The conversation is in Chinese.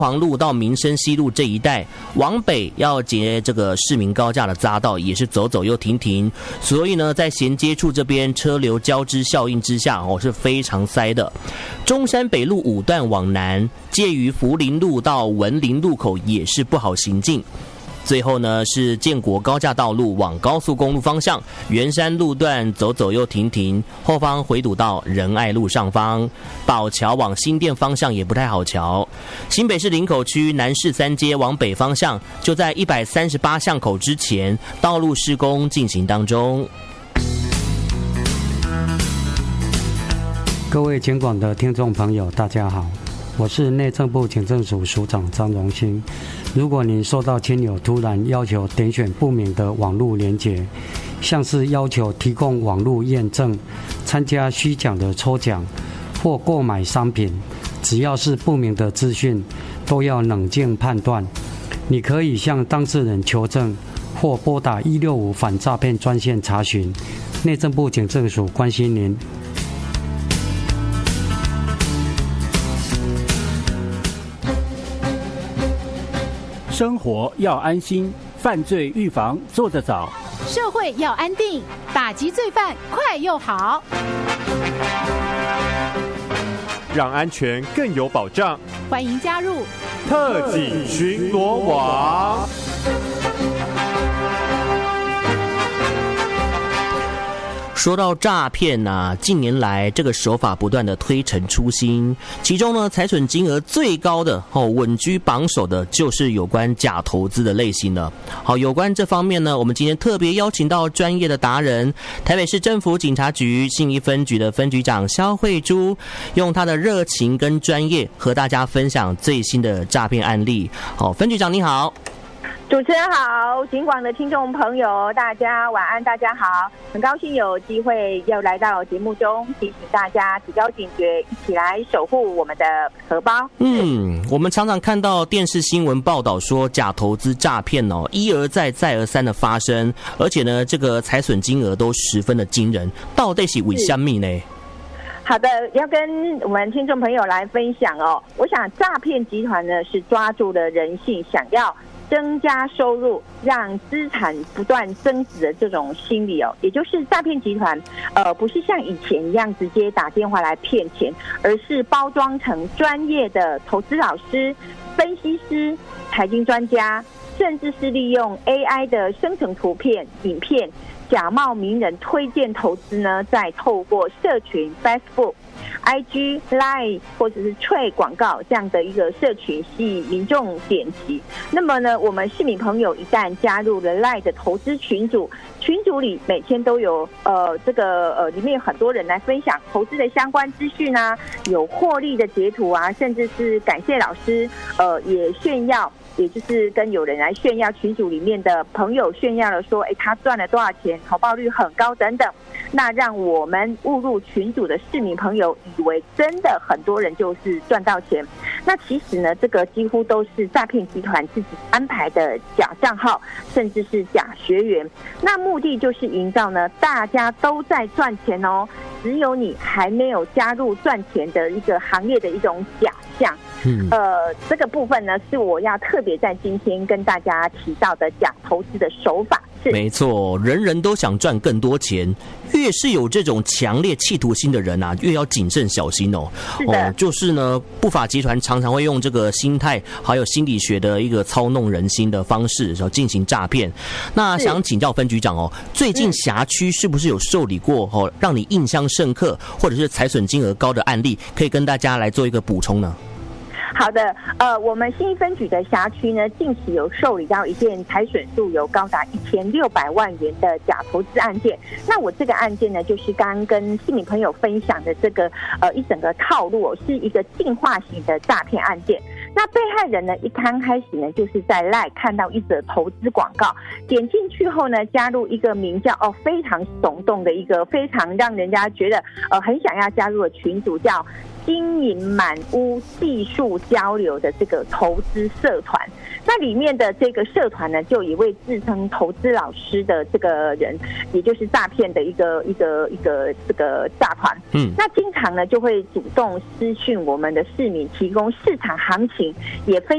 黄路到民生西路这一带，往北要接这个市民高架的匝道，也是走走又停停，所以呢，在衔接处这边车流交织效应之下，是非常塞的。中山北路5段往南，介于福林路到文林路口也是不好行进。最后呢是建国高架道路往高速公路方向，圆山路段走走又停停，后方回堵到仁爱路上方，宝桥往新店方向也不太好瞧。新北市林口区南市3街往北方向，就在138巷口之前，道路施工进行当中。 各位警广的听众朋友，大家好，我是内政部警政署署长张荣兴。如果您收到亲友突然要求点选不明的网络连结，像是要求提供网络验证、参加虚假的抽奖或购买商品，只要是不明的资讯，都要冷静判断。你可以向当事人求证，或拨打165反诈骗专线查询。内政部警政署关心您。 生活要安心，犯罪预防做得早； 社会要安定，打击罪犯快又好。 让安全更有保障。 欢迎加入特警巡逻网。 说到诈骗啊，近年来这个手法不断的推陈出新，其中呢财损金额最高的稳居榜首的就是有关假投资的类型了。好，有关这方面呢，我们今天特别邀请到专业的达人，台北市政府警察局信义分局的分局长肖慧珠，用他的热情跟专业和大家分享最新的诈骗案例。好，分局长你好。 主持人好，警广的听众朋友大家晚安，大家好，很高兴有机会又来到节目中，提醒大家提高警觉，一起来守护我们的荷包。 我们常常看到电视新闻报道说假投资诈骗一而再再而三的发生，而且呢这个财损金额都十分的惊人，到底是为什么呢？ 好的，要跟我们听众朋友来分享我想诈骗集团呢是抓住了人性，想要增加收入，让资产不断增值的这种心理也就是诈骗集团不是像以前一样直接打电话来骗钱，而是包装成专业的投资老师、分析师、财经专家，甚至是利用 AI 的生成图片、影片，假冒名人推荐投资呢，再透过社群 Facebook、IG、Line 或者是Trade广告这样的一个社群吸引民众点击。那么呢，我们市民朋友一旦加入了 Line 的投资群组里每天都有里面有很多人来分享投资的相关资讯啊，有获利的截图啊，甚至是感谢老师也炫耀。也就是跟有人来炫耀，群组里面的朋友炫耀了说他赚了多少钱，投报率很高等等，那让我们误入群组的市民朋友以为真的很多人就是赚到钱，那其实呢这个几乎都是诈骗集团自己安排的假账号，甚至是假学员，那目的就是营造呢大家都在赚钱只有你还没有加入赚钱的一个行业的一种假象。这个部分呢是我要特别在今天跟大家提到的假投资的手法。 没错，人人都想赚更多钱，越是有这种强烈企图心的人啊，越要谨慎小心就是呢，不法集团常常会用这个心态还有心理学的一个操弄人心的方式进行诈骗。那想请教分局长最近辖区是不是有受理过让你印象深刻或者是财损金额高的案例，可以跟大家来做一个补充呢？ 好的，我们信义分局的辖区呢，近期有受理到一件财损数有高达1600万元的假投资案件。那我这个案件呢，就是刚刚跟市民朋友分享的这个一整个套路是一个进化型的诈骗案件。那被害人呢，一刚开始呢，就是在 LINE 看到一则投资广告，点进去后呢，加入一个名叫非常耸动的一个非常让人家觉得很想要加入的群组，叫金银满屋技术交流的这个投资社团。那里面的这个社团呢，就一位自称投资老师的这个人，也就是诈骗的一个这个诈团。那经常呢就会主动私讯我们的市民，提供市场行情，也分